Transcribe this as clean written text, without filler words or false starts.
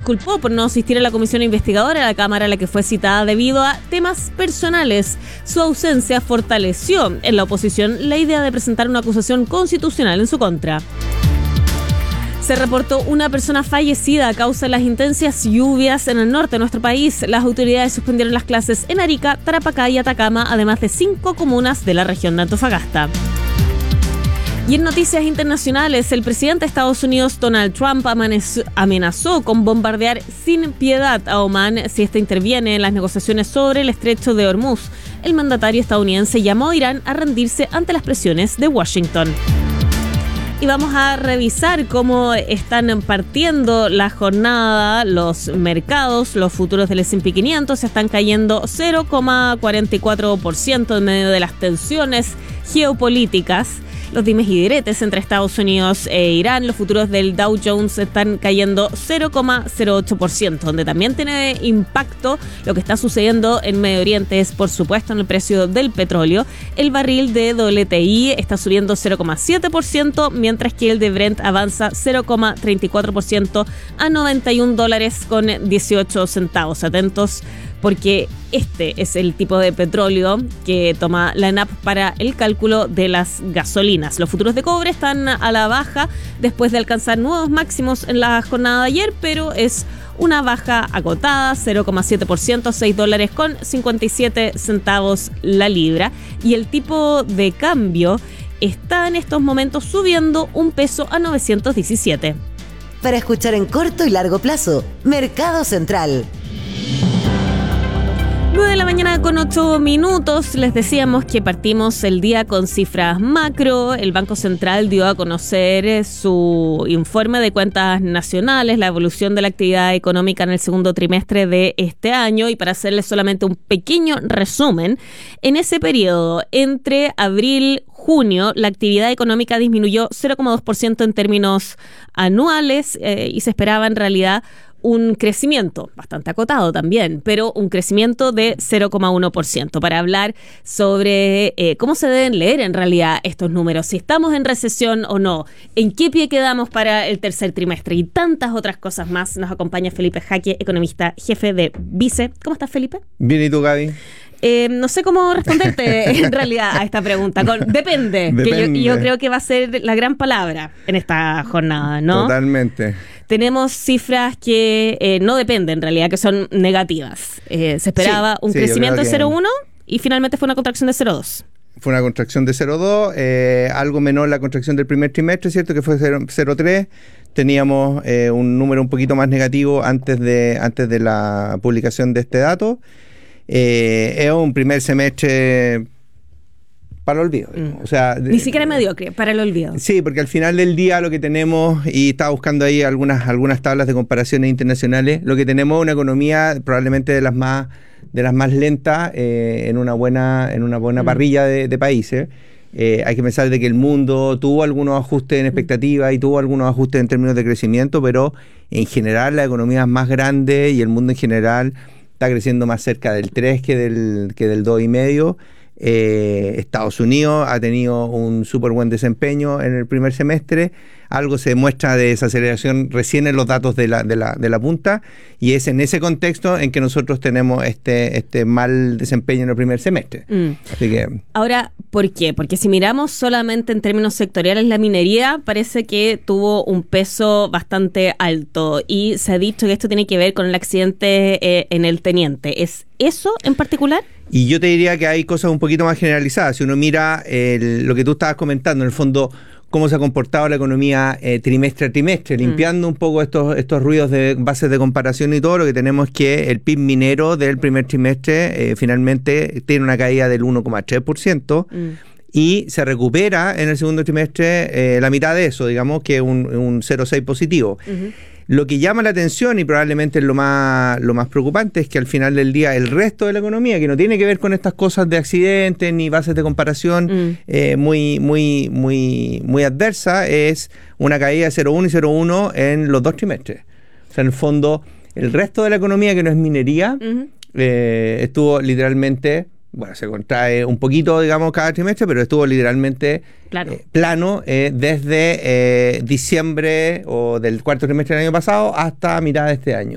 disculpó por no asistir a la comisión investigadora de la Cámara a la que fue citada debido a temas personales. Su ausencia fortaleció en la oposición la idea de presentar una acusación constitucional en su contra. Se reportó una persona fallecida a causa de las intensas lluvias en el norte de nuestro país. Las autoridades suspendieron las clases en Arica, Tarapacá y Atacama, además de 5 comunas de la región de Antofagasta. Y en noticias internacionales, el presidente de Estados Unidos, Donald Trump, amenazó con bombardear sin piedad a Omán si éste interviene en las negociaciones sobre el estrecho de Hormuz. El mandatario estadounidense llamó a Irán a rendirse ante las presiones de Washington. Y vamos a revisar cómo están partiendo la jornada los mercados. Los futuros del S&P 500 se están cayendo 0,44% en medio de las tensiones geopolíticas. Los dimes y diretes entre Estados Unidos e Irán, los futuros del Dow Jones están cayendo 0,08%, donde también tiene impacto lo que está sucediendo en Medio Oriente es, por supuesto, en el precio del petróleo. El barril de WTI está subiendo 0,7%, mientras que el de Brent avanza 0,34% a $91.18. Atentos, porque este es el tipo de petróleo que toma la ENAP para el cálculo de las gasolinas. Los futuros de cobre están a la baja después de alcanzar nuevos máximos en la jornada de ayer, pero es una baja acotada, 0,7%, $6.57 la libra. Y el tipo de cambio está en estos momentos subiendo un peso a 917. Para escuchar en corto y largo plazo, Mercado Central. 9 de la mañana con 8 minutos. Les decíamos que partimos el día con cifras macro. El Banco Central dio a conocer su informe de cuentas nacionales, la evolución de la actividad económica en el segundo trimestre de este año. Y para hacerles solamente un pequeño resumen, en ese periodo, entre abril y junio, la actividad económica disminuyó 0,2% en términos anuales y se esperaba en realidad un crecimiento bastante acotado también, pero un crecimiento de 0,1%. Para hablar sobre cómo se deben leer en realidad estos números, si estamos en recesión o no, en qué pie quedamos para el tercer trimestre y tantas otras cosas más, nos acompaña Felipe Jaque, economista jefe de Vice. ¿Cómo estás, Felipe? Bien, ¿y tú, Gaby? No sé cómo responderte en realidad a esta pregunta. Depende. Que yo creo que va a ser la gran palabra en esta jornada, ¿no? Totalmente. Tenemos cifras que no dependen en realidad, que son negativas. Se esperaba un crecimiento de 0,1 y finalmente fue una contracción de 0,2. Fue una contracción de 0,2, algo menor la contracción del primer trimestre, ¿cierto? Que fue 0,3. Teníamos un número un poquito más negativo antes de la publicación de este dato. Es un primer semestre para el olvido. O sea, ni siquiera mediocre, para el olvido. Sí, porque al final del día lo que tenemos, y estaba buscando ahí algunas tablas de comparaciones internacionales, lo que tenemos es una economía probablemente de las más lentas en una buena parrilla de países. Hay que pensar de que el mundo tuvo algunos ajustes en expectativas y tuvo algunos ajustes en términos de crecimiento, pero en general la economía es más grande y el mundo en general está creciendo más cerca del 3 que del 2,5. Estados Unidos ha tenido un súper buen desempeño en el primer semestre. Algo se demuestra de desaceleración recién en los datos de la punta, y es en ese contexto en que nosotros tenemos este mal desempeño en el primer semestre. Así que, ahora, ¿por qué? Porque si miramos solamente en términos sectoriales, la minería parece que tuvo un peso bastante alto y se ha dicho que esto tiene que ver con el accidente en el Teniente. ¿Es eso en particular? Y yo te diría que hay cosas un poquito más generalizadas. Si uno mira lo que tú estabas comentando, en el fondo, cómo se ha comportado la economía trimestre a trimestre, limpiando un poco estos ruidos de bases de comparación y todo, lo que tenemos es que el PIB minero del primer trimestre finalmente tiene una caída del 1,3%. Y se recupera en el segundo trimestre la mitad de eso, digamos que un 0,6 positivo. Lo que llama la atención y probablemente es lo más preocupante es que al final del día el resto de la economía, que no tiene que ver con estas cosas de accidentes ni bases de comparación muy adversa, es una caída de 0,1 y 0,1 en los 2 trimestres. O sea, en el fondo, el resto de la economía que no es minería estuvo literalmente... Bueno, se contrae un poquito, digamos, cada trimestre, pero estuvo literalmente plano desde diciembre o del cuarto trimestre del año pasado hasta mitad de este año.